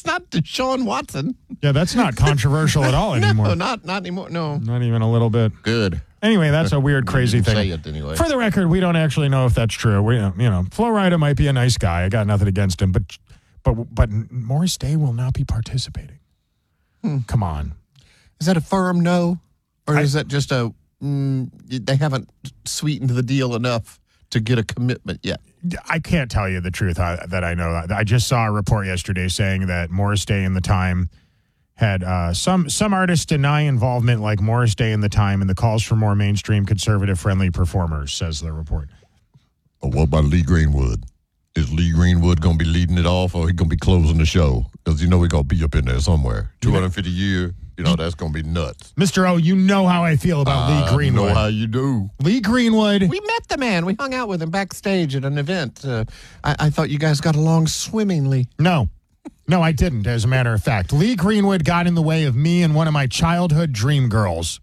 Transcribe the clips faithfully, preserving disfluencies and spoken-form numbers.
not Deshaun Watson. Yeah, that's not controversial at all anymore. No, not not anymore. No, not even a little bit. Good. Anyway, that's a weird, crazy thing. Say it anyway. For the record, we don't actually know if that's true. We, you know, Flo Rida might be a nice guy. I got nothing against him, but but but Morris Day will not be participating. Hmm. Come on, is that a firm no, or I, is that just a mm, they haven't sweetened the deal enough to get a commitment yet? I can't tell you the truth I, that I know. I just saw a report yesterday saying that Morris Day and the Time had uh, some some artists deny involvement, like Morris Day and the Time, in the calls for more mainstream, conservative-friendly performers, says the report. Well, what about Lee Greenwood? Is Lee Greenwood going to be leading it off, or he going to be closing the show? Because you know we're going to be up in there somewhere. two hundred fifty year, you know, that's going to be nuts. Mister O, you know how I feel about uh, Lee Greenwood. I know how you do. Lee Greenwood. We met the man. We hung out with him backstage at an event. Uh, I, I thought you guys got along swimmingly. No. No, I didn't, as a matter of fact. Lee Greenwood got in the way of me and one of my childhood dream girls.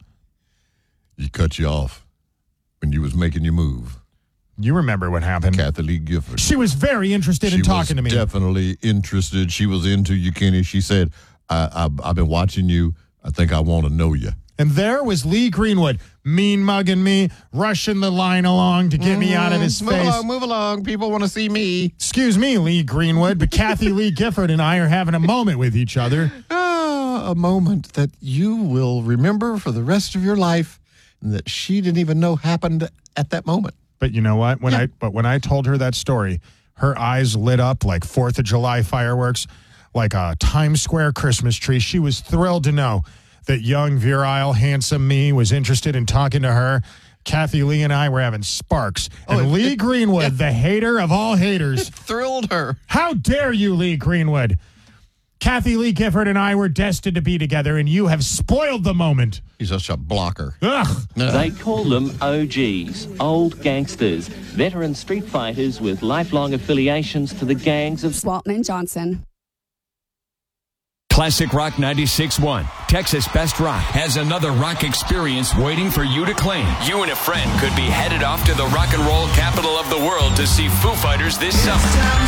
He cut you off when you was making your move. You remember what happened. Kathy Lee Gifford. She was very interested she in talking to me. She was definitely interested. She was into you, Kenny. She said, I, I, I've been watching you. I think I want to know you. And there was Lee Greenwood, mean mugging me, rushing the line along to get mm, me out of his move face. Move along, move along. People want to see me. Excuse me, Lee Greenwood, but Kathy Lee Gifford and I are having a moment with each other. Ah, a moment that you will remember for the rest of your life, and that she didn't even know happened at that moment. But you know what? When yeah. I but when I told her that story, her eyes lit up like Fourth of July fireworks, like a Times Square Christmas tree. She was thrilled to know that young, virile, handsome me was interested in talking to her. Kathy Lee and I were having sparks. And oh, it, Lee it, Greenwood, it, the hater of all haters. It thrilled her. How dare you, Lee Greenwood? Kathy Lee Gifford and I were destined to be together, and you have spoiled the moment. He's such a blocker. Ugh. They call them O Gs, old gangsters, veteran street fighters with lifelong affiliations to the gangs of Walton and Johnson. Classic Rock ninety-six point one, Texas Best Rock, has another rock experience waiting for you to claim. You and a friend could be headed off to the rock and roll capital of the world to see Foo Fighters this summer.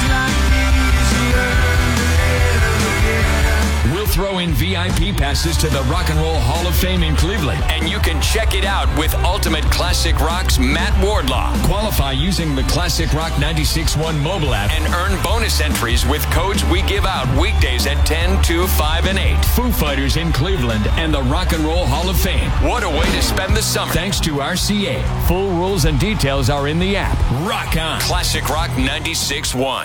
We'll throw in V I P passes to the Rock and Roll Hall of Fame in Cleveland, and you can check it out with Ultimate Classic Rock's Matt Wardlaw. Qualify using the Classic Rock ninety-six point one mobile app and earn bonus entries with codes we give out weekdays at ten, two, five, and eight. Foo Fighters in Cleveland and the Rock and Roll Hall of Fame. What a way to spend the summer. Thanks to R C A. Full rules and details are in the app. Rock on. Classic Rock ninety-six point one.